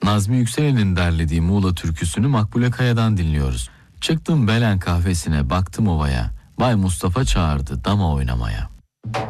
Nazmi Yükselen'in derlediği Muğla türküsünü Makbule Kaya'dan dinliyoruz. Çıktım Belen kahvesine, baktım ovaya, Bay Mustafa çağırdı dama oynamaya.